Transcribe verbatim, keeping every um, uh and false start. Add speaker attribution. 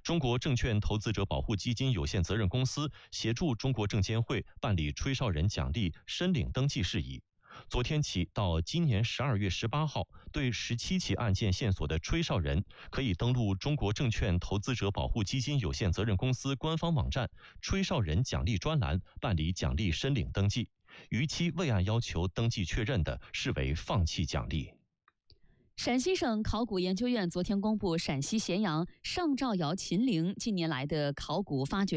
Speaker 1: 中国证券投资者保护基金有限责任公司协助中国证监会办理吹哨人奖励申领登记事宜。昨天起到今年十二月十八号，对十七起案件线索的吹哨人，可以登录中国证券投资者保护基金有限责任公司官方网站吹哨人奖励专栏办理奖励申领登记。逾期未按要求登记确认的，视为放弃奖励。
Speaker 2: 陕西省考古研究院昨天公布陕西咸阳上兆窑秦陵近年来的考古发掘